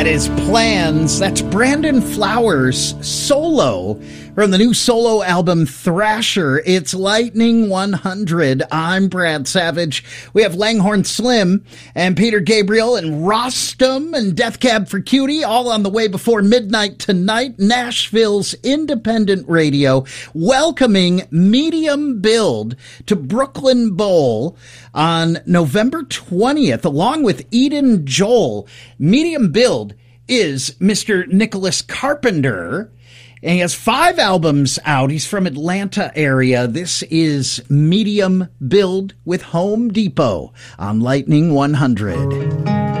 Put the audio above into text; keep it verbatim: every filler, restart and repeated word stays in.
That is Plans. That's Brandon Flowers solo from the new solo album Thrasher. It's Lightning one hundred. I'm Brad Savage. We have Langhorne Slim and Peter Gabriel and Rostam and Death Cab for Cutie all on the way before midnight tonight. Nashville's independent radio welcoming Medium Build to Brooklyn Bowl on November twentieth along with Eden Joel. Medium Build is Mister Nicholas Carpenter. And he has five albums out. He's from Atlanta area. This is Medium Build with Home Depot on Lightning one hundred.